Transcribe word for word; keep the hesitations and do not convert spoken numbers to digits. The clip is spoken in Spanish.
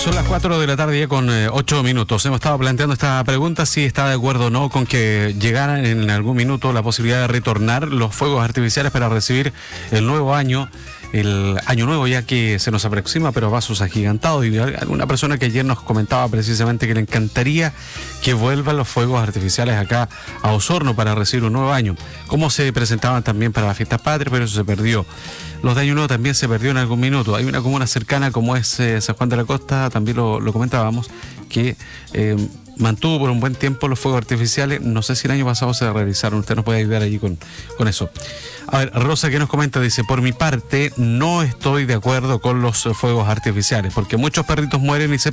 Son las cuatro de la tarde ya con eh, ocho minutos. Hemos estado planteando esta pregunta, si está de acuerdo o no con que llegaran en algún minuto la posibilidad de retornar los fuegos artificiales para recibir el nuevo año, el año nuevo ya que se nos aproxima, pero a pasos agigantados. Y alguna persona que ayer nos comentaba precisamente que le encantaría que vuelvan los fuegos artificiales acá a Osorno para recibir un nuevo año, como se presentaban también para la fiesta patria, pero eso se perdió. Los de Año Nuevo también se perdió en algún minuto. Hay una comuna cercana como es eh, San Juan de la Costa, también lo, lo comentábamos, que eh, mantuvo por un buen tiempo los fuegos artificiales. No sé si el año pasado se realizaron. Usted nos puede ayudar allí con, con eso. A ver, Rosa, que nos comenta, dice: por mi parte, no estoy de acuerdo con los fuegos artificiales, porque muchos perritos mueren y se